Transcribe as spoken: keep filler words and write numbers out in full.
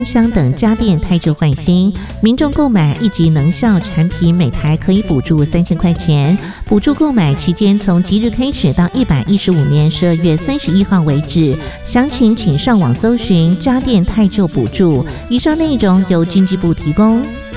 箱等家电汰旧换新，民众购买一级能效产品，每台可以补助三千块钱。补助购买期间从即日开始到一百一十五年十二月三十一号为止。详情请上网搜寻家电汰旧补助。以上内容由经济部提供。